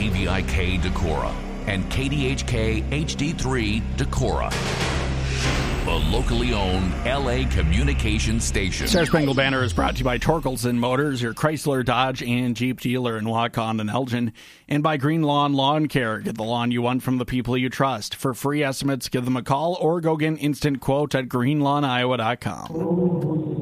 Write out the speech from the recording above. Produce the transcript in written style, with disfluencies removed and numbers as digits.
KVIK Decorah and KDHK HD3 Decorah. The locally owned LA communication station. Star Spangled Banner is brought to you by Torkelson Motors, your Chrysler, Dodge, and Jeep dealer in Waukegan and Elgin, and by Green Lawn Lawn Care. Get the lawn you want from the people you trust. For free estimates, give them a call or go get an instant quote at greenlawniowa.com.